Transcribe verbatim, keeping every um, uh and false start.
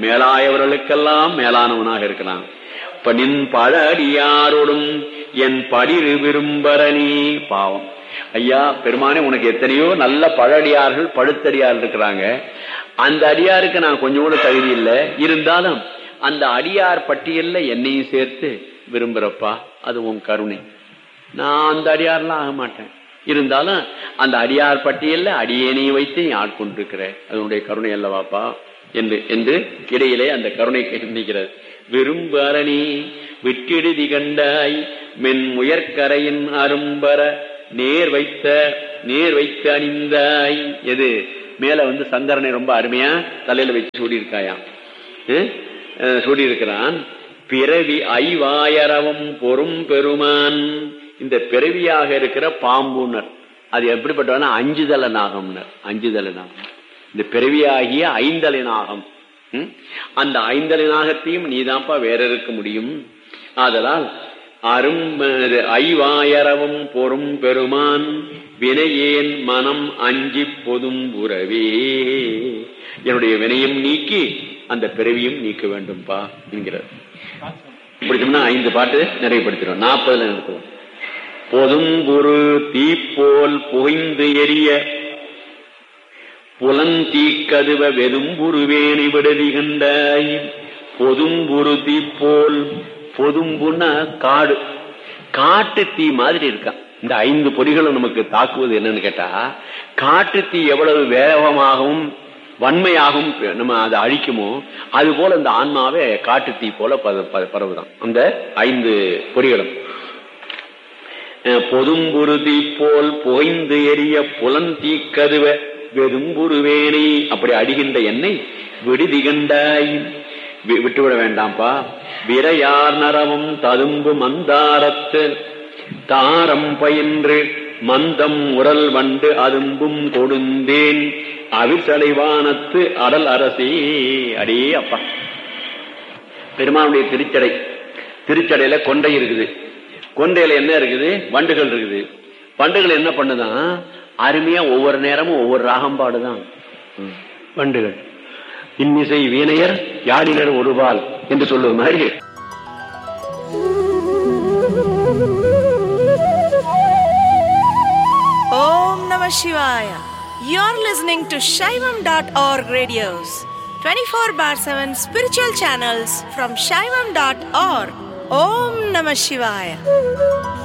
மேலாயவர்களுக்கெல்லாம் மேலானவனாக இருக்கிறான். இப்ப நின் பழ அடியாரோடும் என் படிரு விரும்பரணி. பாவம் ஐயா பெருமானே, உனக்கு எத்தனையோ நல்ல பழடியார்கள் பழுத்தடியார் இருக்கிறாங்க. அந்த அடியாருக்கு நான் கொஞ்சம் கூட தகுதி இல்லை, இருந்தாலும் அந்த அடியார் பட்டியல்ல என்னையும் சேர்த்து விரும்புறப்பா, அது உன் கருணை. நான் அந்த அடியார்லாம் ஆக மாட்டேன், இருந்தாலும் அந்த அடியார் பட்டியல்ல அடியேனையும் வைத்து நீ ஆட்கொண்டிருக்கிற, அதனுடைய கருணை அல்லவாப்பா என்று என்று இடையிலே அந்த கருணை நிற்கிறது. விரும்பு அரணி விட்டிடுதி கண்டாய் மென் முயற்கரையின் அரும்பர நேர் வைத்த நேர் வைத்து அணிந்தாய். எது மேல வந்து சங்கரனை ரொம்ப அருமையா தலையில வச்சு சூடியிருக்காயாம், சூடியிருக்கிறான். பிறவி ஐவாயரவம் பொறும் பெருமான். இந்த பிறவியாக இருக்கிற பாம்புனர் அது எப்படிப்பட்டவனா அஞ்சுதல நாகம்னர். அஞ்சுதல நாகம் இந்த பிறவியாகிய ஐந்தலை நாகம். அந்த ஐந்தலை நாகத்தையும் நீதான்ப்பா வேற இருக்க முடியும். ஆதலால் அரும் ஐவாயரவும் பொறும் பெருமான் வினையேன் மனம் அஞ்சி பொதும் உறவே. என்னுடைய வினையும் நீக்கி அந்த பிறவியும் நீக்க வேண்டும்பா என்கிறார். பிடிச்சோம்னா ஐந்து பாட்டு நிறைவுபடுத்திடும். நாற்பதுல நிறுத்துவோம். பொதும்புரு தீப்போல் புகைந்து எரிய புலந்தீக்கதுவ வெதும்புருவேணி விடுதி கண்டாய். பொதும்புரு தீப்போல், பொதும்புன்னா காடு, காட்டு தீ மாதிரி இருக்கான். இந்த ஐந்து பொறிகளும் நமக்கு தாக்குவது என்னன்னு கேட்டா, காட்டு தீ எவ்வளவு வேகமாகவும் வன்மையாகவும் நம்ம அதை அழிக்குமோ அது போல இந்த ஆன்மாவே காட்டு தீ போல பரவுதான் அந்த ஐந்து பொறிகளும். பொதும்புரு தீப்போல் புகைந்து எரிய புலன் தீக்கதுவ வெதும்புருவேணி. அப்படி அடிகின்ற எண்ணெய் விடுதி கண்டாய், விட்டுவிட வேண்டாம்ப்பா. விரையார் நரமும் ததும்பு மந்தாரத்து தாரம் பயின்று மந்தம் உரல் வண்டு அதும்பும் கொடுந்தேன் அவிசலைவானத்து அடல் அரசி. அடே அப்பா, பெருமானுடைய திருச்சடை, திருச்சடையில கொண்டை இருக்குது, கொண்டையில என்ன இருக்குது, வண்டுகள் இருக்குது. வண்டுகள் என்ன பண்ணுதான், அருமையா ஒவ்வொரு நேரமும் ஒவ்வொரு ராகம் பாடுதான் வண்டுகள். இன்னிசை வீணையர் யாழினர் ஒருவாள் என்று சொல்லுவது மாதிரி. ஓம் நம சிவாய. You're listening to Shaivam dot org radios, twenty-four bar seven spiritual channels from Shaivam dot org. Om Namah Shivaya.